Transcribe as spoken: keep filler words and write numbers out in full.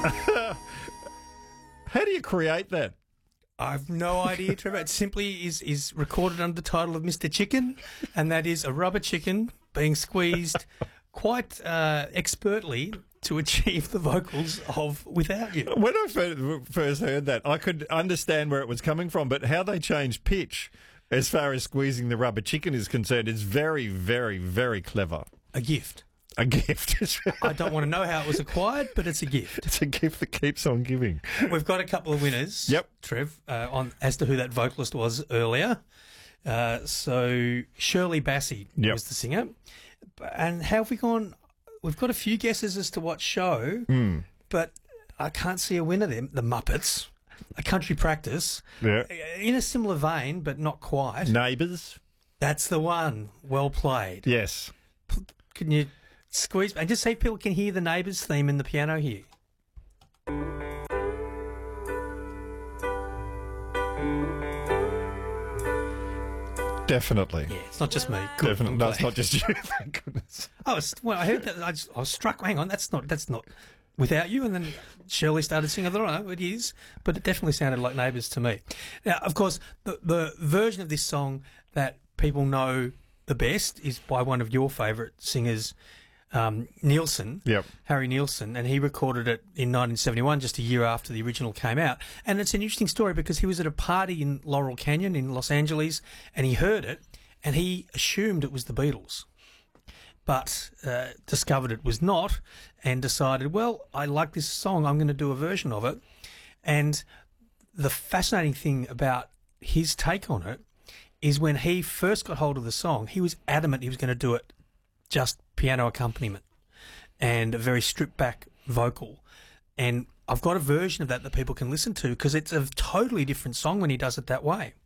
How do you create that? I've no idea, Trevor. It simply is, is recorded under the title of Mister Chicken, and that is a rubber chicken being squeezed quite uh, expertly to achieve the vocals of Without You. When I fir- first heard that, I could understand where it was coming from, but how they changed pitch as far as squeezing the rubber chicken is concerned is very, very, very clever. A gift. A gift. I don't want to know how it was acquired, but it's a gift. It's a gift that keeps on giving. We've got a couple of winners. Yep. Trev, uh, on as to who that vocalist was earlier. Uh, so Shirley Bassey Yep. was the singer. And how have we gone? We've got a few guesses as to what show, Mm. but I can't see a winner there. The Muppets. A Country Practice. Yeah. In a similar vein, but not quite. Neighbours. That's the one. Well played. Yes. Can you squeeze and just see if people can hear the Neighbours theme in the piano here? Definitely. Yeah, it's not just me. Good, Definitely. good No, it's play. not just you. Thank goodness. I was well. I heard that. I, just, I was struck. Hang on, that's not. That's not Without You. And then Shirley started singing. I don't know. It is, but it definitely sounded like Neighbours to me. Now, of course, the the version of this song that people know the best is by one of your favourite singers, um, Nielsen. Yep. Harry Nielsen, and he recorded it in nineteen seventy-one, just a year after the original came out. And it's an interesting story because he was at a party in Laurel Canyon in Los Angeles, and he heard it, and he assumed it was the Beatles, but uh, discovered it was not, and decided, well, I like this song, I'm going to do a version of it. And the fascinating thing about his take on it is when he first got hold of the song, he was adamant he was going to do it just piano accompaniment and a very stripped back vocal. And I've got a version of that that people can listen to because it's a totally different song when he does it that way.